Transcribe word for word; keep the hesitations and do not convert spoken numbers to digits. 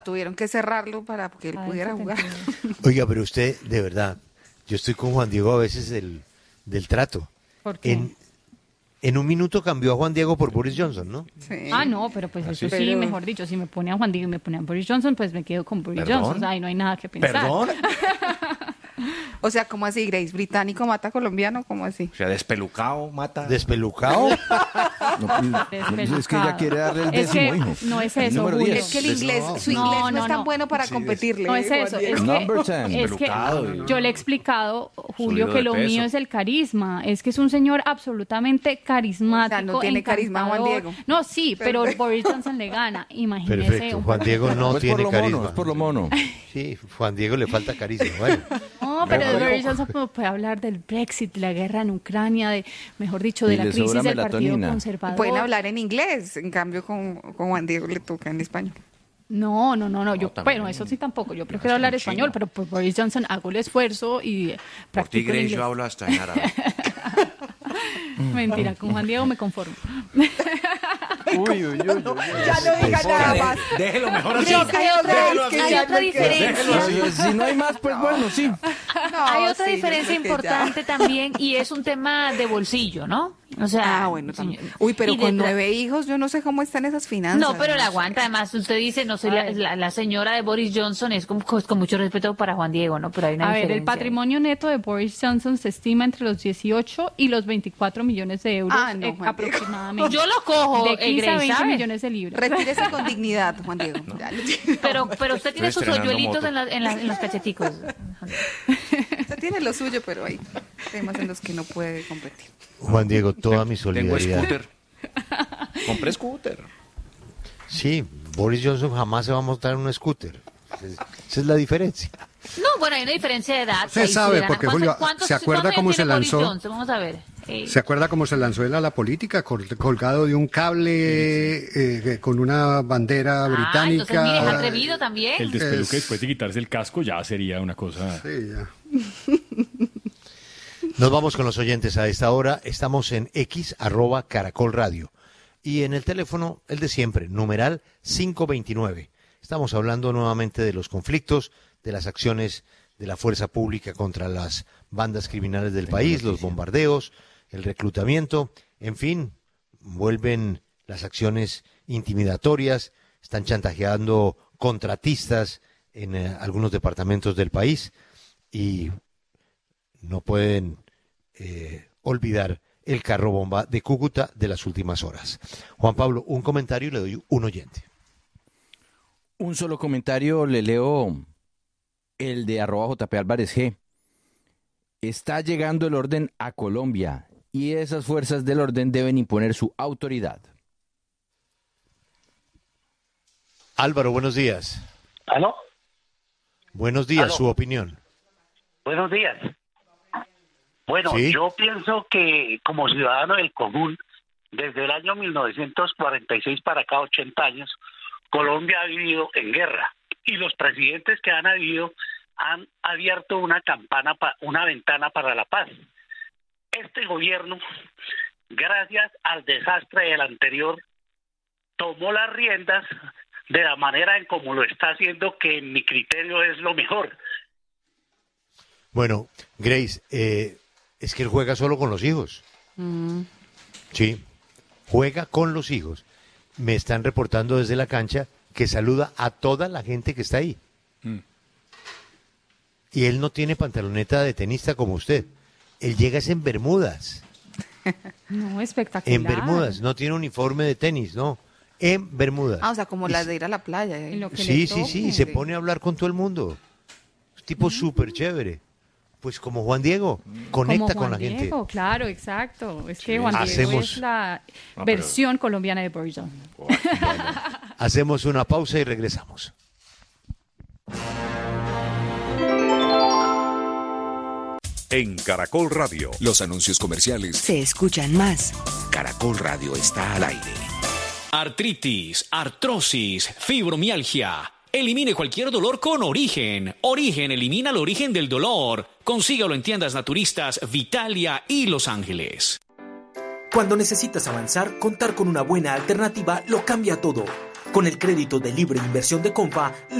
Tuvieron que cerrarlo para que él Ay, pudiera qué jugar. sentido. Oiga, pero usted, de verdad, yo estoy con Juan Diego a veces del, del trato. ¿Por qué? En, en un minuto cambió a Juan Diego por Boris Johnson, ¿no? Sí. Ah, no, pero pues eso sí, Pero- mejor dicho, si me pone a Juan Diego y me pone a Boris Johnson, pues me quedo con Boris ¿Perdón? Johnson. O sea, ahí no hay nada que pensar. ¿Perdón? O sea, ¿cómo así, Grace? ¿Británico mata a colombiano? ¿Cómo así? O sea, despelucado, mata. ¿Despelucado? No, Despelucado. es que ella quiere darle el Es décimo, que hijo. no es El eso, número Julio. diez. Es que el inglés, No. su No, inglés no, no, es tan no. bueno para Sí, competirle. No es Juan eso, Diego. es Number que, ten. es que Despelucado. yo le he explicado, Julio, Subido que de lo peso. mío es el carisma. Es que es un señor absolutamente carismático. O sea, no tiene carisma Juan encantador. Diego. No, sí, pero Boris Johnson le gana. Imagínese. Perfecto. un Juan poco. Diego no Pues tiene por lo carisma. mono, es por lo mono. Sí, Juan Diego le falta carisma. Bueno, No, pero Pero- Boris Johnson pues, puede hablar del Brexit, de la guerra en Ucrania, de, mejor dicho, de Y la le crisis sobra del Partido melatonina. Conservador. Pueden hablar en inglés, en cambio con, con Juan Diego le toca en español. No, no, no, no. Yo, también. bueno, eso sí tampoco. Yo prefiero hasta hablar en español, chino. pero por Boris Johnson hago el esfuerzo y eh, Por ti, practico el Grace, inglés. yo hablo hasta en árabe. Mentira, con Juan Diego me conformo. Uy, uy, uy, uy. Ya no diga nada más. Déjelo mejor así. Creo que hay otra, Déjelo que así. ya Hay otra no quiero- diferencia. Si no hay más, pues bueno, sí. No, Hay otra sí, yo diferencia creo que ya. importante también y es un tema de bolsillo, ¿no? O sea, Ah, bueno, también. señor. Uy, pero Y con de- nueve hijos, yo no sé cómo están esas finanzas. No, pero la sé. aguanta. Además, usted dice, no soy la, Ay. la, la señora de Boris Johnson, es con, con mucho respeto para Juan Diego, ¿no? Pero hay una A ver, el diferencia. patrimonio neto de Boris Johnson se estima entre los dieciocho y los veinticuatro millones de euros Ah, no, eh, Juan Diego. aproximadamente. Yo lo cojo, de eh, quince a Grace, veinte ¿sabe? millones de libras. Retírese con dignidad, Juan Diego. Ya, no- Pero, pero usted tiene sus estrenando hoyuelitos moto. en, la- en, la- en los cacheticos. Usted tiene lo suyo, pero hay temas en los que no puede competir. Juan Diego, toda mi Tengo solidaridad. scooter. Compré scooter. Sí, Boris Johnson jamás se va a montar en un scooter. Esa es la diferencia. No, bueno, hay una diferencia de edad. Usted ahí sí sabe, gana. porque, ¿Cuántos- Julio, cuántos- ¿se acuerda cuántos cómo años se tiene Boris lanzó? Johnson? Vamos a ver. Eh, ¿Se acuerda cómo se lanzó él a la política? Col- colgado de un cable eh, con una bandera ah, británica. entonces, mire, es atrevido también. El despeluque Es- después de quitarse el casco ya sería una cosa... Sí, ya. Nos vamos con los oyentes a esta hora. Estamos en X, arroba Caracol Radio. Y en el teléfono, el de siempre, numeral cinco veintinueve. Estamos hablando nuevamente de los conflictos, de las acciones de la fuerza pública contra las bandas criminales del país, los bombardeos, el reclutamiento, en fin, vuelven las acciones intimidatorias, están chantajeando contratistas en eh, algunos departamentos del país y no pueden eh, olvidar el carro bomba de Cúcuta de las últimas horas. Juan Pablo, un comentario y le doy un oyente. Un solo comentario, le leo el de arroba J P Álvarez G. Está llegando el orden a Colombia y esas fuerzas del orden deben imponer su autoridad. Álvaro, buenos días. ¿Aló? Buenos días, Aló. su opinión. Buenos días. Bueno, Sí. yo pienso que como ciudadano del común, desde el año mil novecientos cuarenta y seis para acá, ochenta años, Colombia ha vivido en guerra y los presidentes que han habido han abierto una campana, pa- una ventana para la paz. Este gobierno, gracias al desastre del anterior, tomó las riendas de la manera en como lo está haciendo, que en mi criterio es lo mejor. Bueno, Grace, eh, es que él juega solo con los hijos. Sí, juega con los hijos. Me están reportando desde la cancha que saluda a toda la gente que está ahí. Mm. Y él no tiene pantaloneta de tenista como usted. Él llega es en bermudas. No, espectacular. En bermudas. No tiene uniforme de tenis, no. En bermudas. Ah, o sea, como Y las s- de ir a la playa. ¿eh? En lo que le Sí, sí, toque. sí. Se pone a hablar con todo el mundo. Es tipo súper chévere. Pues como Juan Diego. Conecta Como con la Juan gente. Diego, claro, exacto. Es que Juan Diego Hacemos- es la Ah, pero- versión colombiana de Boris Johnson. Hacemos una pausa y regresamos. En Caracol Radio. Los anuncios comerciales. Se escuchan más. Caracol Radio está al aire. Artritis, artrosis, fibromialgia. Elimine cualquier dolor con Origen. Origen elimina el origen del dolor. Consígalo en tiendas naturistas Vitalia y Los Ángeles. Cuando necesitas avanzar, contar con una buena alternativa lo cambia todo. Con el crédito de libre inversión de Compa,